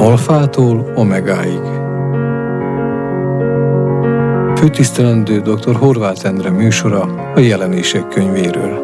Alfától Omegáig. Főtisztelendő dr. Horváth Endre műsora a Jelenések könyvéről.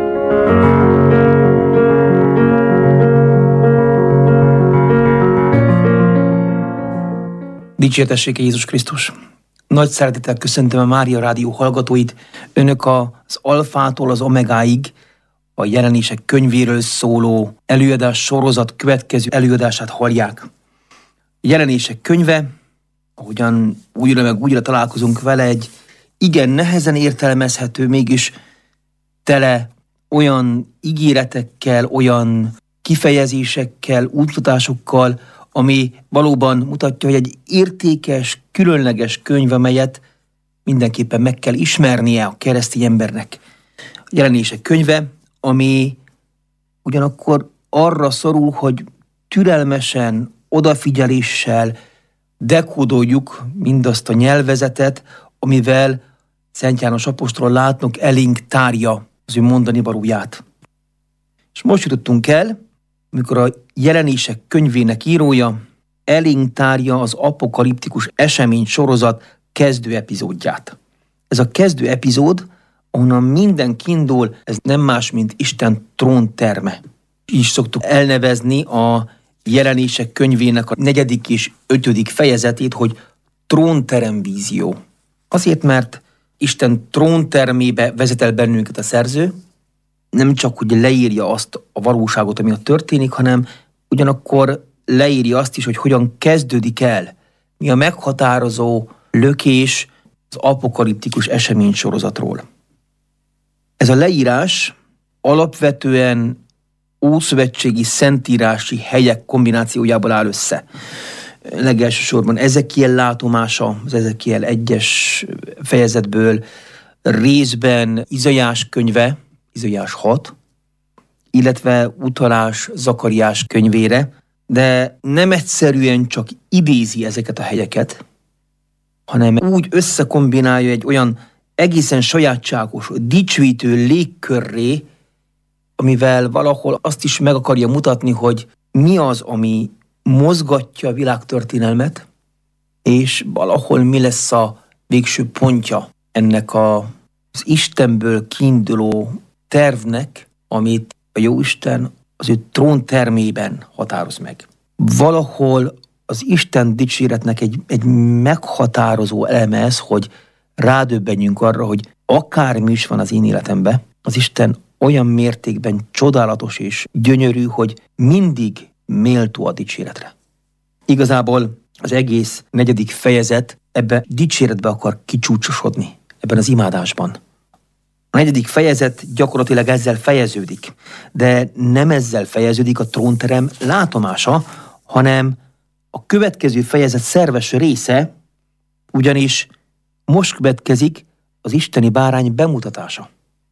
Dicsértessék Jézus Krisztus! Nagy szeretettel köszöntöm a Mária Rádió hallgatóit. Önök az Alfától az Omegáig a Jelenések könyvéről szóló előadás sorozat következő előadását hallják. Jelenések könyve, ahogyan újra meg újra találkozunk vele, egy igen nehezen értelmezhető, mégis tele olyan ígéretekkel, olyan kifejezésekkel, útmutatásokkal, ami valóban mutatja, hogy egy értékes, különleges könyv, amelyet mindenképpen meg kell ismernie a keresztény embernek. A Jelenések könyve, ami ugyanakkor arra szorul, hogy türelmesen, odafigyeléssel dekódoljuk mindazt a nyelvezetet, amivel Szent János apostol látnunk elénk tárja az ő mondani valóját. És most jutottunk el, amikor a Jelenések könyvének írója elénk tárja az apokaliptikus esemény sorozat kezdő epizódját. Ez a kezdő epizód, ahonnan minden kiindul, ez nem más, mint Isten trónterme. Így szoktuk elnevezni a Jelenések könyvének a 4. és 5. fejezetét, hogy trónteremvízió. Azért, mert Isten tróntermébe vezet el bennünket a szerző, nem csak, hogy leírja azt a valóságot, ami ott történik, hanem ugyanakkor leírja azt is, hogy hogyan kezdődik el, mi a meghatározó lökés az apokaliptikus esemény sorozatról. Ez a leírás alapvetően ószövetségi szentírási helyek kombinációjából áll össze. Legelsősorban Ezekiel látomása, az Ezekiel 1-es fejezetből, részben Izaiás könyve, Izaiás 6, illetve utalás Zakariás könyvére, de nem egyszerűen csak idézi ezeket a helyeket, hanem úgy összekombinálja egy olyan egészen sajátságos, dicsőítő légkörré, amivel valahol azt is meg akarja mutatni, hogy mi az, ami mozgatja a világtörténelmet, és valahol mi lesz a végső pontja ennek az Istenből kiinduló tervnek, amit a Jóisten az ő tróntermében határoz meg. Valahol az Isten dicséretnek egy meghatározó eleme ez, hogy rádöbbenjünk arra, hogy akármi is van az én életemben, az Isten olyan mértékben csodálatos és gyönyörű, hogy mindig méltó a dicséretre. Igazából az egész 4. fejezet ebbe dicséretbe akar kicsúcsosodni, ebben az imádásban. A 4. fejezet gyakorlatilag ezzel fejeződik, de nem ezzel fejeződik a trónterem látomása, hanem a következő fejezet szerves része, ugyanis most következik az isteni bárány bemutatása.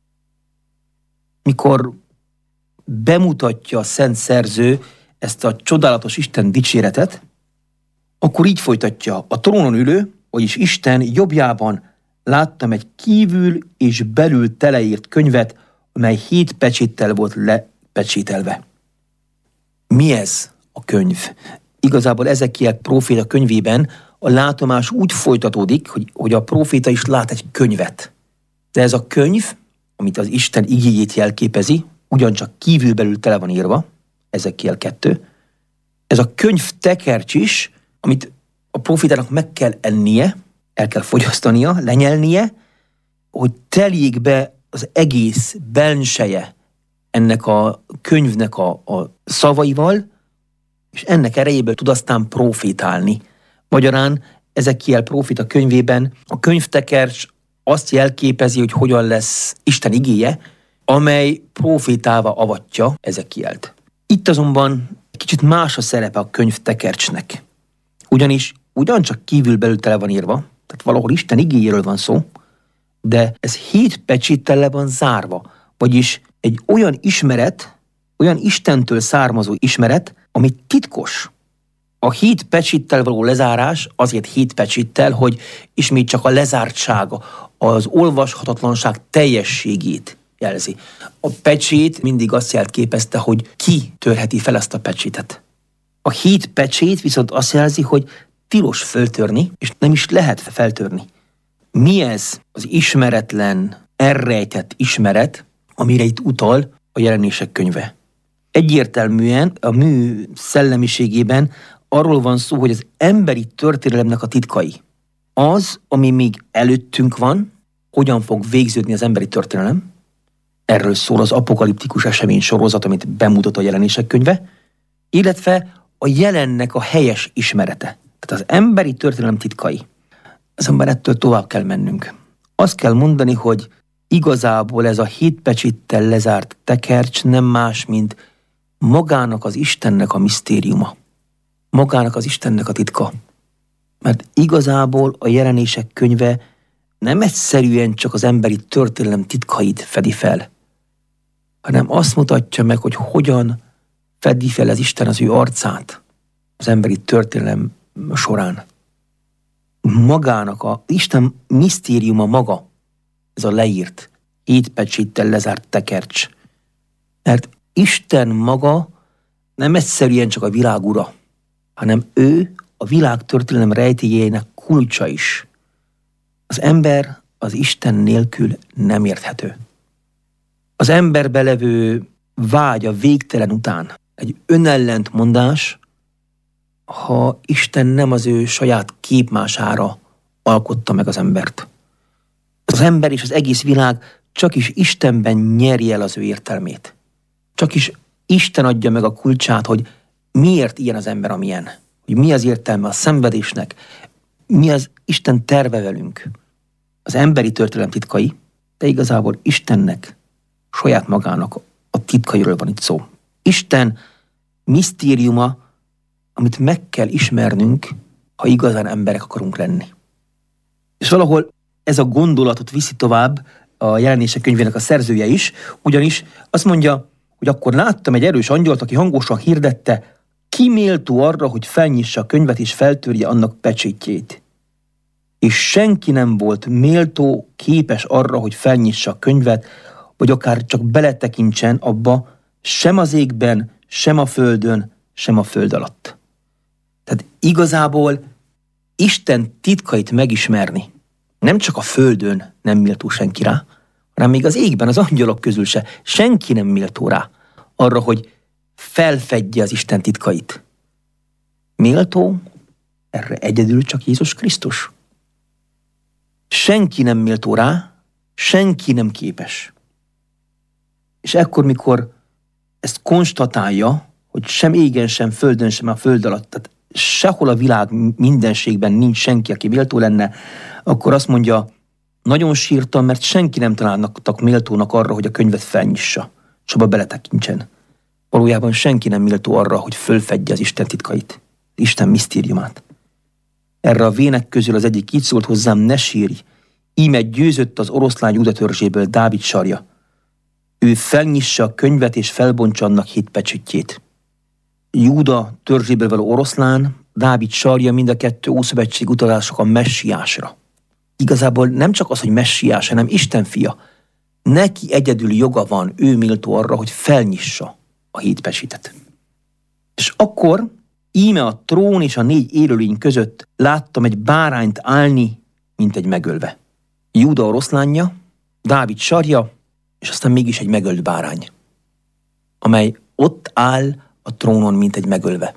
Mikor bemutatja a szent szerző ezt a csodálatos Isten dicséretet, akkor így folytatja: a trónon ülő, vagyis Isten jobbjában láttam egy kívül és belül teleírt könyvet, amely 7 pecséttel volt lepecsételve. Mi ez a könyv? Igazából Ezekiel próféta könyvében a látomás úgy folytatódik, hogy a próféta is lát egy könyvet. De ez a könyv, amit az Isten igéjét jelképezi, ugyancsak kívül-belül tele van írva, Ezekiel 2. Ez a könyv tekercs is, amit a prófétának meg kell ennie, el kell fogyasztania, lenyelnie, hogy teljék be az egész belseje ennek a könyvnek a szavaival, és ennek erejéből tud aztán profétálni. Magyarán Ezekiel próféta könyvében a könyvtekercs azt jelképezi, hogy hogyan lesz Isten igéje, amely profétálva avatja Ezekielt. Itt azonban kicsit más a szerepe a könyvtekercsnek. Ugyanis ugyancsak kívül-belül tele van írva, tehát valahol Isten igéjéről van szó, de ez 7 pecséttel le van zárva, vagyis egy olyan ismeret, olyan Istentől származó ismeret, ami titkos. A 7 pecséttel való lezárás azért 7 pecséttel, hogy ismét csak a lezártsága, az olvashatatlanság teljességét jelzi. A pecsét mindig azt jelképezte, hogy ki törheti fel ezt a pecsétet. A 7 pecsét viszont azt jelzi, hogy tilos föltörni, és nem is lehet feltörni. Mi ez az ismeretlen, elrejtett ismeret, amire itt utal a Jelenések könyve? Egyértelműen a mű szellemiségében arról van szó, hogy az emberi történelemnek a titkai. Az, ami még előttünk van, hogyan fog végződni az emberi történelem, erről szól az apokaliptikus esemény sorozat, amit bemutat a Jelenések könyve, illetve a jelennek a helyes ismerete. Tehát az emberi történelem titkai. Azonban ettől tovább kell mennünk. Azt kell mondani, hogy igazából ez a 7 pecsittel lezárt tekercs nem más, mint magának az Istennek a misztériuma. Magának az Istennek a titka. Mert igazából a Jelenések könyve nem egyszerűen csak az emberi történelem titkait fedi fel, hanem azt mutatja meg, hogy hogyan fedi fel az Isten az ő arcát az emberi történelem során. Magának a Isten misztériuma maga, ez a leírt, 7 pecsittel lezárt tekercs. Mert Isten maga nem egyszerűen csak a világ ura, hanem ő a világ történelem rejtélyének kulcsa is. Az ember az Isten nélkül nem érthető. Az emberbe levő vágy a végtelen után egy önellentmondás, ha Isten nem az ő saját képmására alkotta meg az embert. Az ember és az egész világ csak is Istenben nyeri el az ő értelmét. Csak is Isten adja meg a kulcsát, hogy miért ilyen az ember, amilyen. Hogy mi az értelme a szenvedésnek, mi az Isten terve velünk. Az emberi történelem titkai, de igazából Istennek, saját magának a titkairól van itt szó. Isten misztériuma, amit meg kell ismernünk, ha igazán emberek akarunk lenni. És valahol ez a gondolatot viszi tovább a Jelenések könyvének a szerzője is, ugyanis azt mondja, hogy akkor láttam egy erős angyalt, aki hangosan hirdette, ki méltó arra, hogy felnyissa a könyvet és feltörje annak pecsétjét. És senki nem volt méltó, képes arra, hogy felnyissa a könyvet, vagy akár csak beletekintsen abba, sem az égben, sem a földön, sem a föld alatt. Tehát igazából Isten titkait megismerni nem csak a földön nem méltó senki rá, hanem még az égben, az angyalok közül se. Senki nem méltó rá arra, hogy felfedje az Isten titkait. Méltó erre egyedül csak Jézus Krisztus. Senki nem méltó rá, senki nem képes. És ekkor, mikor ezt konstatálja, hogy sem égen, sem földön, sem a föld alatt, tehát sehol a világ mindenségben nincs senki, aki méltó lenne, akkor azt mondja, nagyon sírtam, mert senki nem találnak méltónak arra, hogy a könyvet felnyissa, és abba beletekintsen. Valójában senki nem méltó arra, hogy fölfedje az Isten titkait, Isten misztériumát. Erre a vének közül az egyik így szólt hozzám, ne sírj, íme győzött az oroszlány Júda törzséből Dávid sarja. Ő felnyissa a könyvet és felbontsa annak 7 pecsütjét. Júda törzséből való oroszlán, Dávid sarja, mind a kettő ószövetség utalások a messiásra. Igazából nem csak az, hogy messiás, hanem Isten fia. Neki egyedül joga van, ő méltó arra, hogy felnyissa a 7 pecsétet. És akkor íme a trón és a 4 élőlény között láttam egy bárányt állni, mint egy megölve. Júda oroszlánja, Dávid sarja, és aztán mégis egy megölt bárány, amely ott áll a trónon, mint egy megölve.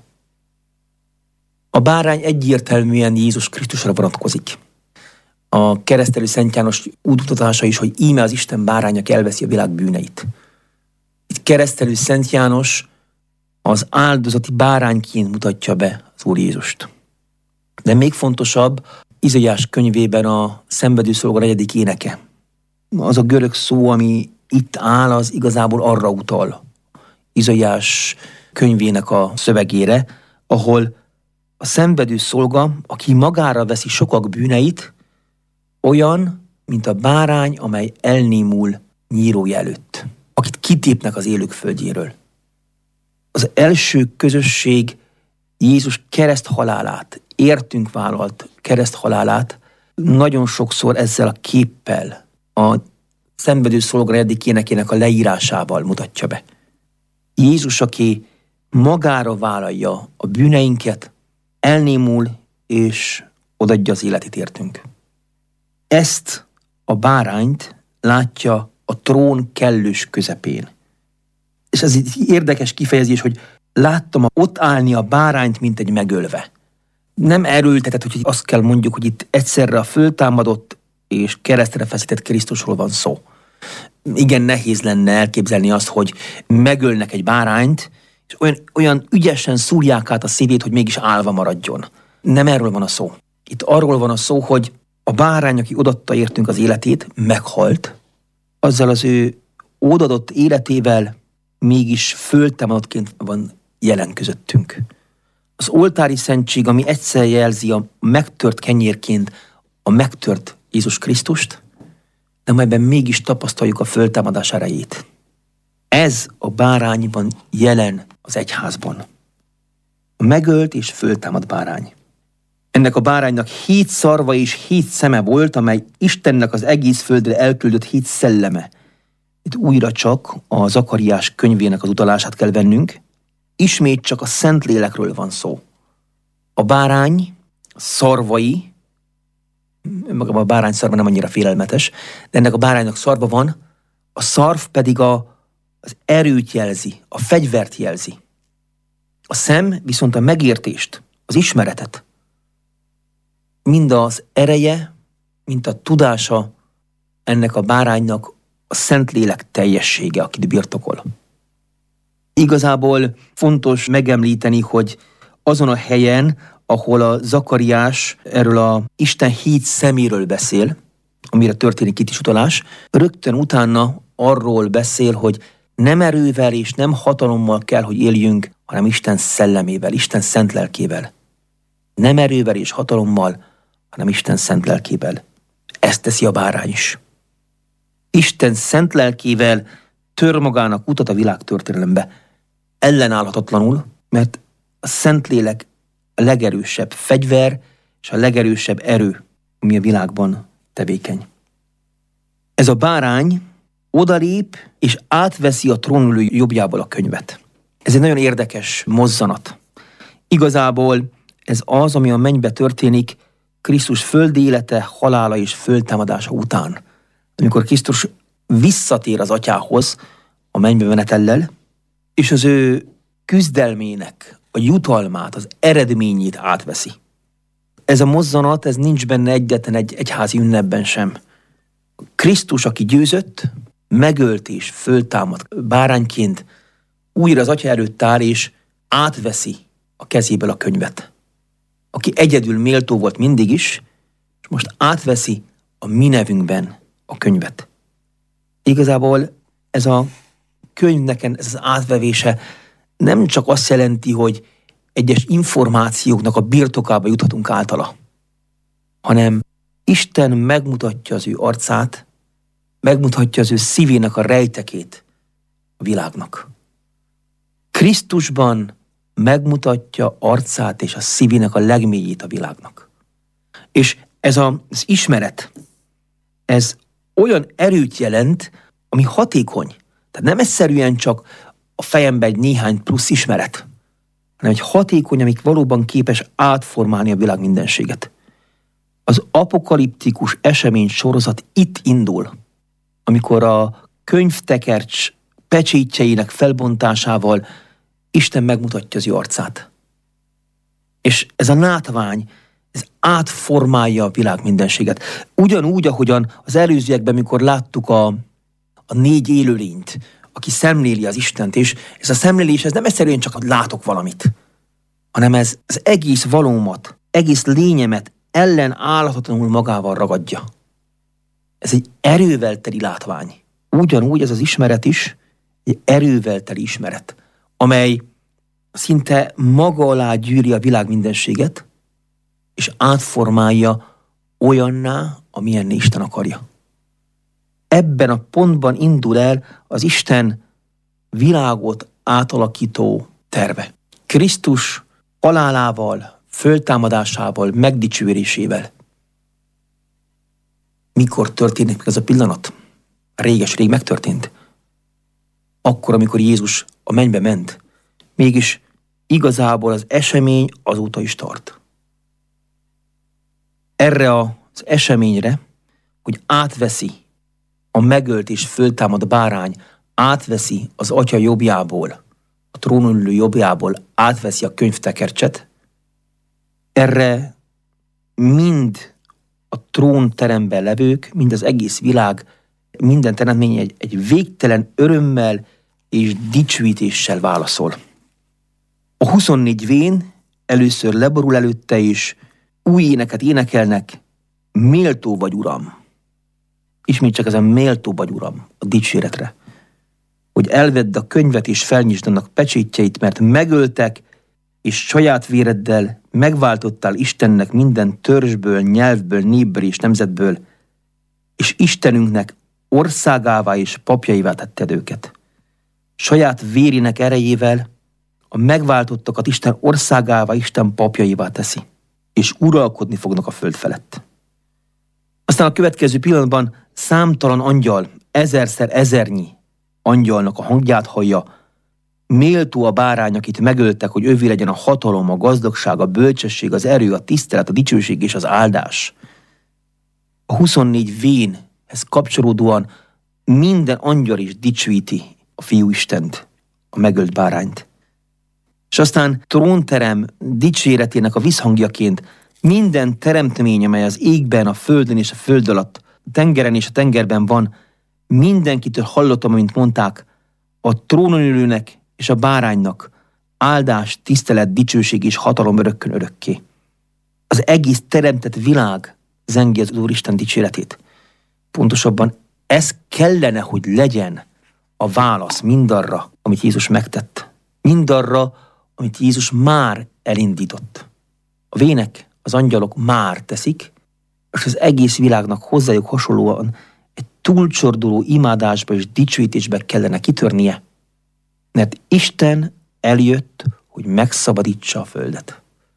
A bárány egyértelműen Jézus Krisztusra vonatkozik. A keresztelő Szent János útmutatása is, hogy íme az Isten bárány, aki elveszi a világ bűneit. Itt keresztelő Szent János az áldozati bárányként mutatja be az Úr Jézust. De még fontosabb, Izaiás könyvében a szenvedőszolga 4. éneke. Az a görög szó, ami itt áll, az igazából arra utal. Izaiás könyvének a szövegére, ahol a szenvedőszolga, aki magára veszi sokak bűneit, olyan, mint a bárány, amely elnémul nyírója előtt, akit kitépnek az élők földjéről. Az első közösség Jézus kereszthalálát, értünk vállalt kereszthalálát nagyon sokszor ezzel a képpel, a szenvedőszolga 4. énekének a leírásával mutatja be. Jézus, aki magára vállalja a bűneinket, elnémul és odaadja az életét értünk. Ezt a bárányt látja a trón kellős közepén. És ez egy érdekes kifejezés, hogy láttam ott állni a bárányt, mint egy megölve. Nem erőltetett, hogy azt kell mondjuk, hogy itt egyszerre a föltámadott és keresztre feszített Krisztusról van szó. Igen, nehéz lenne elképzelni azt, hogy megölnek egy bárányt, és olyan ügyesen szúrják át a szívét, hogy mégis állva maradjon. Nem erről van a szó. Itt arról van a szó, hogy a bárány, aki odaadta értünk az életét, meghalt, azzal az ő odadott életével mégis föltámadottként van jelen közöttünk. Az oltári szentség, ami egyszer jelzi a megtört kenyérként a megtört Jézus Krisztust, de ebben mégis tapasztaljuk a föltámadás erejét. Ez a bárány van jelen az egyházban. A megölt és föltámad bárány. Ennek a báránynak 7 szarva és 7 szeme volt, amely Istennek az egész földre elküldött 7 szelleme. Itt újra csak a Zakariás könyvének az utalását kell vennünk. Ismét csak a Szentlélekről van szó. A bárány szarvai, magam a bárány szarva nem annyira félelmetes, de ennek a báránynak szarva van, a szarv pedig az erőt jelzi, a fegyvert jelzi. A szem viszont a megértést, az ismeretet. Mind az ereje, mint a tudása ennek a báránynak a Szentlélek teljessége, akit birtokol. Igazából fontos megemlíteni, hogy azon a helyen, ahol a Zakariás erről a Isten 7 szeméről beszél, amire történik itt is utalás, rögtön utána arról beszél, hogy nem erővel és nem hatalommal kell, hogy éljünk, hanem Isten szellemével, Isten szent lelkével. Nem erővel és hatalommal, hanem Isten szent lelkével. Ezt teszi a bárány is. Isten szent lelkével tör magának utat a világtörténelembe, ellenállhatatlanul, mert a Szentlélek a legerősebb fegyver és a legerősebb erő, ami a világban tevékeny. Ez a bárány odalép és átveszi a trónülő jobbjából a könyvet. Ez egy nagyon érdekes mozzanat. Igazából ez az, ami a mennybe történik Krisztus földi élete, halála és föltámadása után. Amikor Krisztus visszatér az atyához a mennybe menetellel, és az ő küzdelmének a jutalmát, az eredményét átveszi. Ez a mozzanat, ez nincs benne egyetlen egy egyházi ünnepben sem. Krisztus, aki győzött, megölt és föltámad bárányként, újra az atya előtt áll, és átveszi a kezéből a könyvet. Aki egyedül méltó volt mindig is, és most átveszi a mi nevünkben a könyvet. Igazából ez a könyvnek ez az átvevése nem csak azt jelenti, hogy egyes információknak a birtokába juthatunk általa, hanem Isten megmutatja az ő arcát, megmutatja az ő szívének a rejtekét a világnak. Krisztusban megmutatja arcát és a szívének a legmélyét a világnak. És ez az ismeret, ez olyan erőt jelent, ami hatékony. Tehát nem egyszerűen csak a fejemben egy néhány plusz ismeret, hanem egy hatékony, amik valóban képes átformálni a világ mindenséget. Az apokaliptikus esemény sorozat itt indul, amikor a könyvtekercs pecsétjeinek felbontásával Isten megmutatja az ő arcát. És ez a látvány, ez átformálja a világ mindenséget. Ugyanúgy, ahogyan az előzőekben, mikor láttuk a 4 élőlényt, aki szemléli az Istent, és ez a szemlélés, ez nem egyszerűen csak látok valamit, hanem ez az egész valómat, egész lényemet ellenállhatatlanul magával ragadja. Ez egy erővel teli látvány. Ugyanúgy ez az ismeret is egy erővel teli ismeret, amely szinte maga alá gyűri a világ mindenséget, és átformálja olyanná, amilyenné Isten akarja. Ebben a pontban indul el az Isten világot átalakító terve. Krisztus halálával, föltámadásával, megdicsőrésével. Mikor történik meg ez a pillanat? Réges-rég megtörtént. Akkor, amikor Jézus a mennybe ment, Mégis igazából az esemény azóta is tart. Erre az eseményre, hogy átveszi a megölt és föltámad bárány, átveszi az atya jobbjából, a trónon ülő jobbjából, átveszi a könyvtekercset, erre mind a trónteremben levők, mind az egész világ, minden teremtmény egy végtelen örömmel és dicsőítéssel válaszol. A 24 vén először leborul előtte, és új éneket énekelnek, méltó vagy, Uram. Ismét csak ezen méltó vagy, Uram, a dicséretre. Hogy elvedd a könyvet és felnyisd annak pecsétjeit, mert megöltek, és saját véreddel megváltottál Istennek minden törzsből, nyelvből, népből és nemzetből, és Istenünknek országává és papjaivá tetted őket. Saját vérének erejével a megváltottakat Isten országává, Isten papjaivá teszi, és uralkodni fognak a föld felett. Aztán a következő pillanatban számtalan angyal, ezerszer ezernyi angyalnak a hangját hallja, méltó a bárány, akit megöltek, hogy övé legyen a hatalom, a gazdagság, a bölcsesség, az erő, a tisztelet, a dicsőség és az áldás. A 24 vénhez kapcsolódóan minden angyal is dicsőíti a Fiú Istent, a megölt bárányt. És aztán trónterem dicséretének a visszhangjaként minden teremtmény, amely az égben, a földön és a föld alatt, a tengeren és a tengerben van, mindenkitől hallottam, amint mondták, a trónon ülőnek és a báránynak áldás, tisztelet, dicsőség és hatalom örökkön örökké. Az egész teremtett világ zengi az Úristen dicséretét. Pontosabban ez kellene, hogy legyen a válasz mindarra, amit Jézus megtett. Mindarra, amit Jézus már elindított. A vének, az angyalok már teszik, és az egész világnak hozzájuk hasonlóan egy túlcsorduló imádásba és dicsőítésbe kellene kitörnie, mert Isten eljött, hogy megszabadítsa a földet.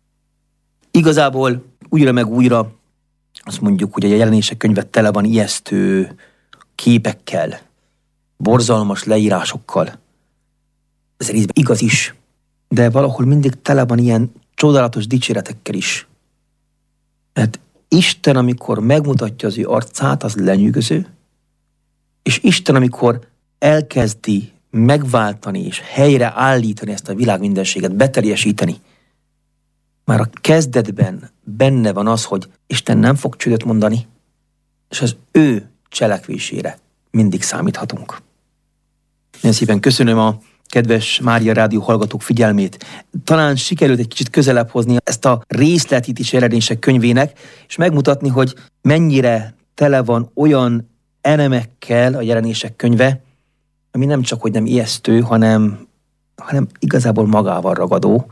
Igazából újra meg újra azt mondjuk, hogy a Jelenések könyve tele van ijesztő képekkel, borzalmas leírásokkal. Ez részben igaz is, de valahol mindig tele van ilyen csodálatos dicséretekkel is. Mert Isten, amikor megmutatja az ő arcát, az lenyűgöző, és Isten, amikor elkezdi megváltani és helyre állítani ezt a világ mindenséget, beteljesíteni, már a kezdetben benne van az, hogy Isten nem fog csődöt mondani, és az ő cselekvésére mindig számíthatunk. Nagyon szépen köszönöm a kedves Mária Rádió hallgatók figyelmét. Talán sikerült egy kicsit közelebb hozni ezt a részletét is Jelenések könyvének, és megmutatni, hogy mennyire tele van olyan elemekkel a Jelenések könyve, ami nem csak, hogy nem ijesztő, hanem igazából magával ragadó.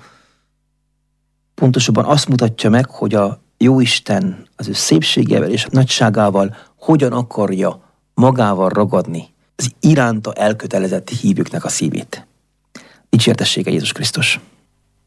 Pontosabban azt mutatja meg, hogy a Jóisten az ő szépségével és nagyságával hogyan akarja magával ragadni az iránta elkötelezett hívőknek a szívét. Dicsértessége Jézus Krisztus!